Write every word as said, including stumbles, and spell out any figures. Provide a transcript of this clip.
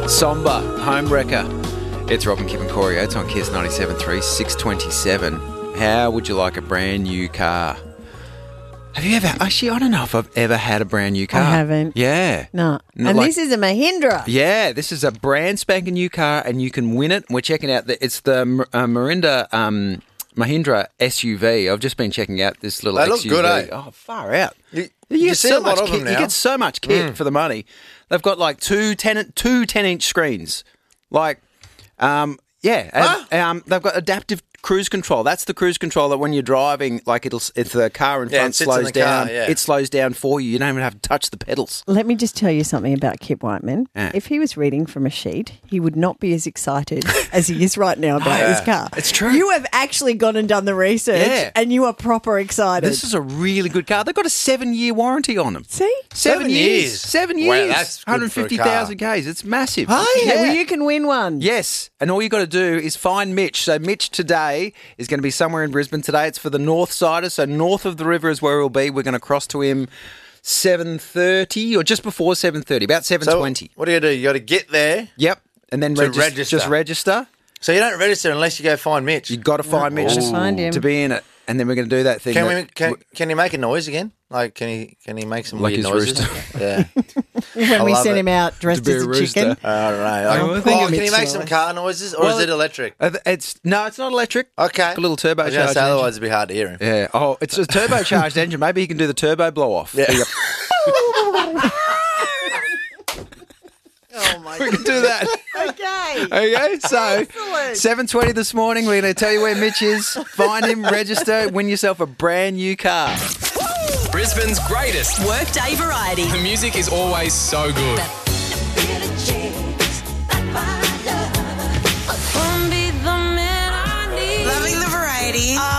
Somber, Homewrecker. It's Robin, Kip and Corey. It's on Kiss ninety-seven point three, six twenty-seven. How would you like a brand new car? Have you ever... Actually, I don't know if I've ever had a brand new car. I haven't. Yeah. No. Not And like- this is a Mahindra. Yeah, this is a brand spanking new car and you can win it. We're checking out... The, it's the uh, Marinda... Um, Mahindra S U V. I've just been checking out this little They look S U V. good, eh? Oh, far out. You, You, you get see so a lot much of them kit. now. You get so much kit for the money. They've got like two ten, two ten-inch screens. Like, um, yeah. and, Huh? um, they've got adaptive cruise control. That's the cruise control that when you're driving, like it'll, if the car in Yeah, front it sits in slows the car, down, yeah. it slows down for you. You don't even have to touch the pedals. Let me just tell you something about Kip Whiteman. Yeah. If he was reading from a sheet, he would not be as excited as he is right now about his car. It's true. You have actually gone and done the research Yeah. and you are proper excited. This is a really good car. They've got a seven-year warranty on them. See? Seven, Seven years. years. Seven Wow, years. that's good for a one hundred fifty thousand Ks. It's massive. Yeah, well, you can win one. Yes, and all you got to do is find Mitch. So Mitch today is going to be somewhere in Brisbane today. It's for the North Sider, so north of the river is where he'll be. We're going to cross to him seven thirty or just before seven thirty, about seven twenty. So what do you do? You got to get there. Yep, and then To regis- register. just register. So you don't register unless you go find Mitch. You've got to find Mitch gotta find him. to be in it, and then we're going to do that thing. Can that- we? Can, can he make a noise again? Like, can he? Can he make some Like weird his noises? rooster. Yeah. When I we love send it. him out dressed To be as a a chicken. rooster. I don't know. Like, Oh, I oh, think it can he makes make some noise. car noises, or Well, is it electric? Uh, it's no, it's not electric. Okay. A little turbocharged I was going to say, engine. otherwise it'd be hard to hear him. Yeah. Oh, it's a turbocharged engine. Maybe he can do the turbo blow off. Yeah. Oh, my We can do that. Okay. Okay, so Excellent. seven twenty this morning, we're going to tell you where Mitch is. Find him, register, win yourself a brand new car. Brisbane's greatest. Workday variety. The music is always so good.